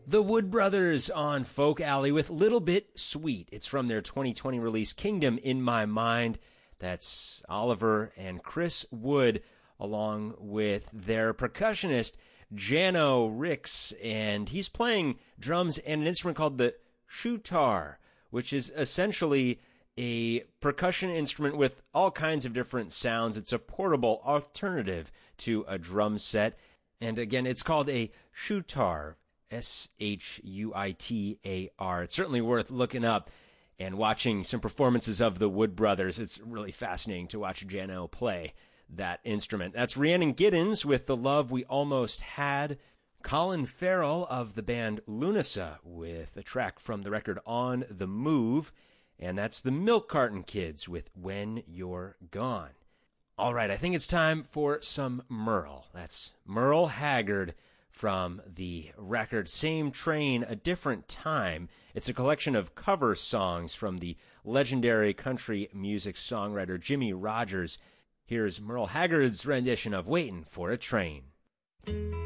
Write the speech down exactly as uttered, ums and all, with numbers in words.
The Wood Brothers on Folk Alley with Little Bit Sweet. It's from their twenty twenty release, Kingdom in My Mind. That's Oliver and Chris Wood, along with their percussionist, Jano Ricks. And he's playing drums and an instrument called the shutar, which is essentially a percussion instrument with all kinds of different sounds. It's a portable alternative to a drum set. And again, it's called a shutar. S H U I T A R. It's certainly worth looking up and watching some performances of the Wood Brothers. It's really fascinating to watch Jano play that instrument. That's Rhiannon Giddens with The Love We Almost Had. Colin Farrell of the band Lunasa with a track from the record On the Move. And that's the Milk Carton Kids with When You're Gone. All right, I think it's time for some Merle. That's Merle Haggard from the record Same Train, A Different Time. It's a collection of cover songs from the legendary country music songwriter Jimmy Rogers. Here's Merle Haggard's rendition of Waitin' for a Train.